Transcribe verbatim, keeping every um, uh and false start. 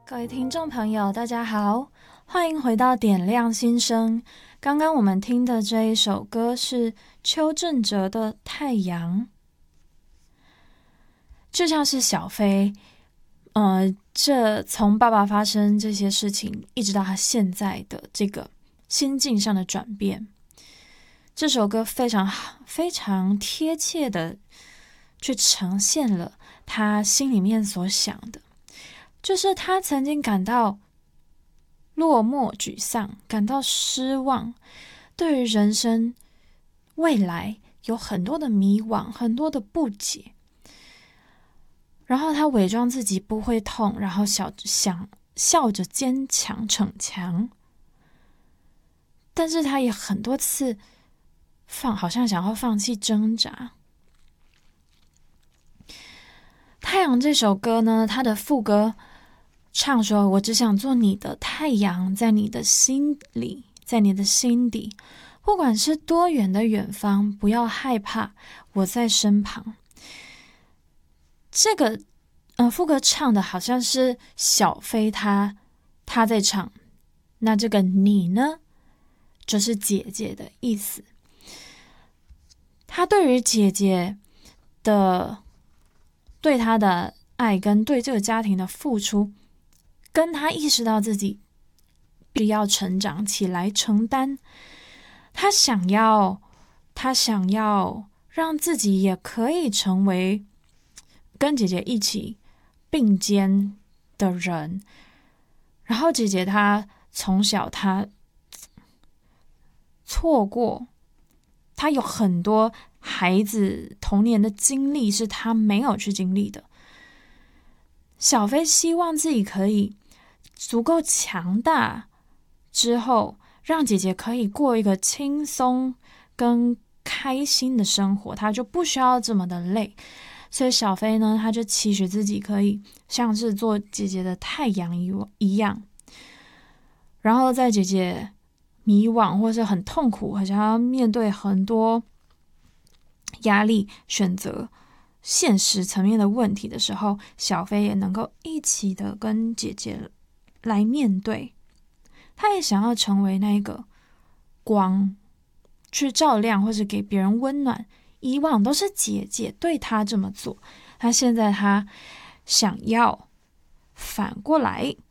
各位听众朋友大家好，欢迎回到点亮心声。刚刚我们听的这一首歌是邱振哲的《太阳》。就像是小飞呃，这从爸爸发生这些事情一直到他现在的这个心境上的转变，这首歌非常非常贴切的去呈现了他心里面所想的，就是他曾经感到落寞沮丧，感到失望，对于人生未来有很多的迷惘，很多的不解，然后他伪装自己不会痛，然后笑想笑着坚强逞强，但是他也很多次放好像想要放弃挣扎。太阳这首歌呢，它的副歌唱说，我只想做你的太阳，在你的心里，在你的心底，不管是多远的远方，不要害怕，我在身旁。这个呃副歌唱的好像是小飞他他在唱，那这个你呢就是姐姐的意思。他对于姐姐的对他的爱跟对这个家庭的付出，跟他意识到自己必要成长起来承担，他想要他想要让自己也可以成为跟姐姐一起并肩的人。然后姐姐她从小她错过，她有很多孩子童年的经历是她没有去经历的。小飞希望自己可以足够强大之后，让姐姐可以过一个轻松跟开心的生活，她就不需要这么的累。所以小飞呢，他就期许自己可以像是做姐姐的太阳一样，然后在姐姐迷惘或是很痛苦，好像要面对很多压力，选择现实层面的问题的时候，小飞也能够一起的跟姐姐来面对。他也想要成为那个光，去照亮或是给别人温暖。以往都是姐姐对他这么做，他现在他想要反过来